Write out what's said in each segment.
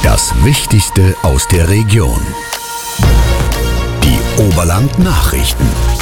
Das Wichtigste aus der Region. Die Oberland-Nachrichten.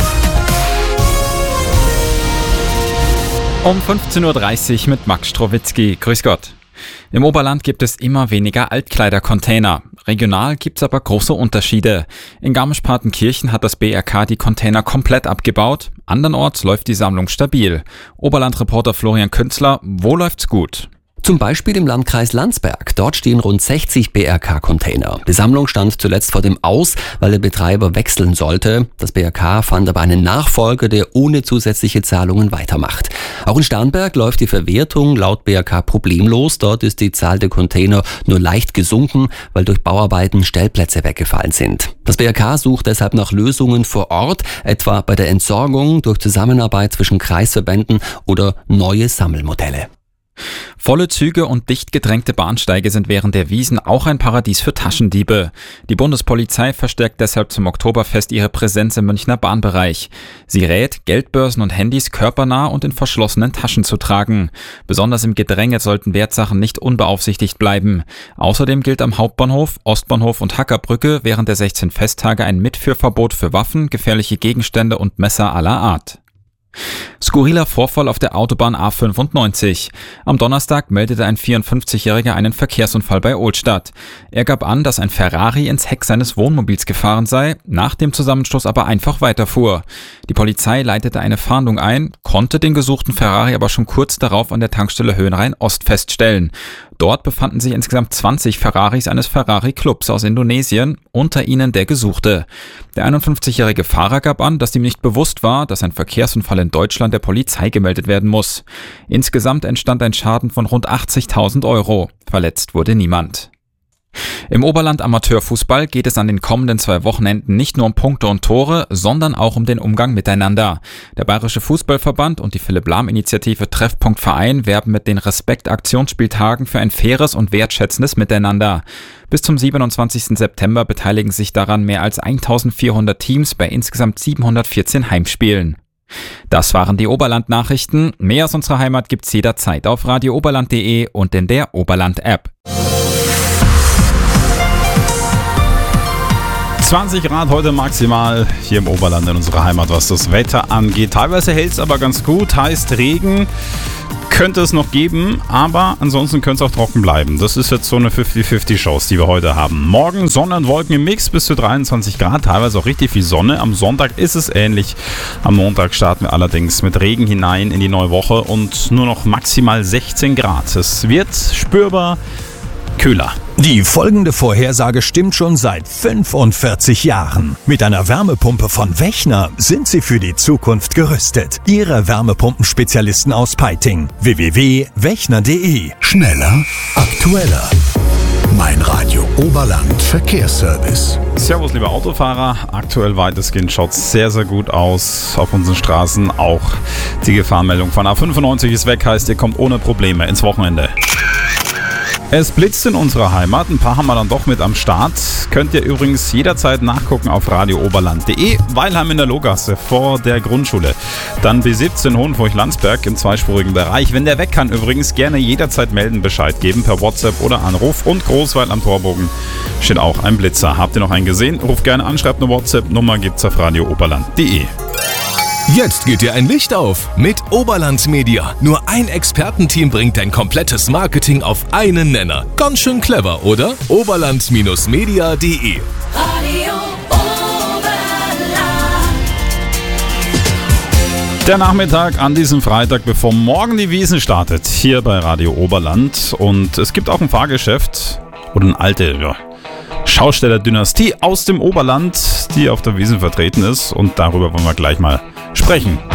Um 15.30 Uhr mit Max Strowitzki. Grüß Gott. Im Oberland gibt es immer weniger Altkleidercontainer. Regional gibt es aber große Unterschiede. In Garmisch-Partenkirchen hat das BRK die Container komplett abgebaut. Andernorts läuft die Sammlung stabil. Oberland-Reporter Florian Künzler, wo läuft's gut? Zum Beispiel im Landkreis Landsberg. Dort stehen rund 60 BRK-Container. Die Sammlung stand zuletzt vor dem Aus, weil der Betreiber wechseln sollte. Das BRK fand aber einen Nachfolger, der ohne zusätzliche Zahlungen weitermacht. Auch in Starnberg läuft die Verwertung laut BRK problemlos. Dort ist die Zahl der Container nur leicht gesunken, weil durch Bauarbeiten Stellplätze weggefallen sind. Das BRK sucht deshalb nach Lösungen vor Ort, etwa bei der Entsorgung durch Zusammenarbeit zwischen Kreisverbänden oder neue Sammelmodelle. Volle Züge und dicht gedrängte Bahnsteige sind während der Wiesn auch ein Paradies für Taschendiebe. Die Bundespolizei verstärkt deshalb zum Oktoberfest ihre Präsenz im Münchner Bahnbereich. Sie rät, Geldbörsen und Handys körpernah und in verschlossenen Taschen zu tragen. Besonders im Gedränge sollten Wertsachen nicht unbeaufsichtigt bleiben. Außerdem gilt am Hauptbahnhof, Ostbahnhof und Hackerbrücke während der 16 Festtage ein Mitführverbot für Waffen, gefährliche Gegenstände und Messer aller Art. Skurriler Vorfall auf der Autobahn A95. Am Donnerstag meldete ein 54-Jähriger einen Verkehrsunfall bei Ohlstadt. Er gab an, dass ein Ferrari ins Heck seines Wohnmobils gefahren sei, nach dem Zusammenstoß aber einfach weiterfuhr. Die Polizei leitete eine Fahndung ein, konnte den gesuchten Ferrari aber schon kurz darauf an der Tankstelle Höhenrhein Ost feststellen. Dort befanden sich insgesamt 20 Ferraris eines Ferrari-Clubs aus Indonesien, unter ihnen der Gesuchte. Der 51-jährige Fahrer gab an, dass ihm nicht bewusst war, dass ein Verkehrsunfall in Deutschland der Polizei gemeldet werden muss. Insgesamt entstand ein Schaden von rund 80.000 Euro. Verletzt wurde niemand. Im Oberland Amateurfußball geht es an den kommenden 2 Wochenenden nicht nur um Punkte und Tore, sondern auch um den Umgang miteinander. Der Bayerische Fußballverband und die Philipp-Lahm-Initiative Treffpunkt Verein werben mit den Respekt-Aktionsspieltagen für ein faires und wertschätzendes Miteinander. Bis zum 27. September beteiligen sich daran mehr als 1400 Teams bei insgesamt 714 Heimspielen. Das waren die Oberland-Nachrichten. Mehr aus unserer Heimat gibt's jederzeit auf radiooberland.de und in der Oberland-App. 20 Grad heute maximal hier im Oberland in unserer Heimat, was das Wetter angeht. Teilweise hält es aber ganz gut, heißt Regen könnte es noch geben, aber ansonsten könnte es auch trocken bleiben. Das ist jetzt so eine 50-50-Chance, die wir heute haben. Morgen Sonne und Wolken im Mix bis zu 23 Grad, teilweise auch richtig viel Sonne. Am Sonntag ist es ähnlich. Am Montag starten wir allerdings mit Regen hinein in die neue Woche und nur noch maximal 16 Grad. Es wird spürbar kühler. Die folgende Vorhersage stimmt schon seit 45 Jahren. Mit einer Wärmepumpe von Wechner sind Sie für die Zukunft gerüstet. Ihre Wärmepumpenspezialisten aus Peiting. www.wechner.de. Schneller, aktueller. Mein Radio Oberland Verkehrsservice. Servus, liebe Autofahrer. Aktuell weitestgehend schaut es sehr, sehr gut aus auf unseren Straßen. Auch die Gefahrenmeldung von A95 ist weg, heißt, ihr kommt ohne Probleme ins Wochenende. Es blitzt in unserer Heimat, ein paar haben wir dann doch mit am Start. Könnt ihr übrigens jederzeit nachgucken auf radiooberland.de. Weilheim in der Lohgasse vor der Grundschule. Dann B17 Hohenfurcht-Landsberg im zweispurigen Bereich. Wenn der weg kann, übrigens gerne jederzeit melden, Bescheid geben per WhatsApp oder Anruf. Und Großweil am Torbogen steht auch ein Blitzer. Habt ihr noch einen gesehen? Ruft gerne an, schreibt eine WhatsApp-Nummer, gibt's auf radiooberland.de. Jetzt geht dir ein Licht auf mit Oberland Media. Nur ein Expertenteam bringt dein komplettes Marketing auf einen Nenner. Ganz schön clever, oder? Oberland-media.de. Radio Oberland. Der Nachmittag an diesem Freitag, bevor morgen die Wiesn startet, hier bei Radio Oberland. Und es gibt auch ein Fahrgeschäft oder eine alte Schausteller-Dynastie aus dem Oberland, die auf der Wiesn vertreten ist. Und darüber wollen wir gleich mal sprechen.